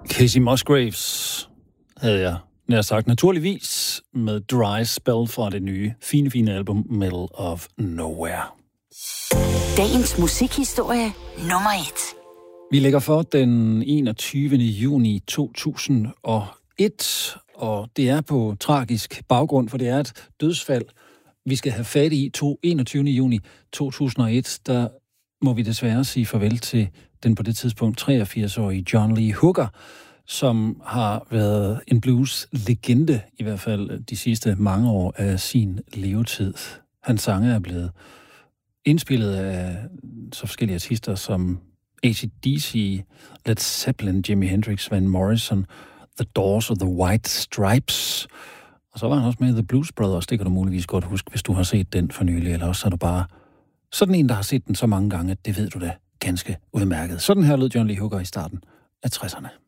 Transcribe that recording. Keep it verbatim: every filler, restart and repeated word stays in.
Kacey Musgraves havde jeg nær sagt naturligvis med Dry Spell fra det nye, fine, fine album Middle of Nowhere. Dagens musikhistorie nummer et. Vi lægger for den enogtyvende juni to tusind og et, og det er på tragisk baggrund, for det er et dødsfald, vi skal have fat i. enogtyvende juni to tusind og et, der må vi desværre sige farvel til den på det tidspunkt treogfirs-årige John Lee Hooker, som har været en blues-legende, i hvert fald de sidste mange år af sin levetid. Hans sange er blevet indspillet af så forskellige artister som A C D C, Led Zeppelin, Jimi Hendrix, Van Morrison, The Doors og The White Stripes. Og så var han også med i The Blues Brothers. Det kan du muligvis godt huske, hvis du har set den for nylig, eller også er du bare sådan en, der har set den så mange gange, at det ved du da ganske udmærket. Sådan her lød John Lee Hooker i starten af tresserne.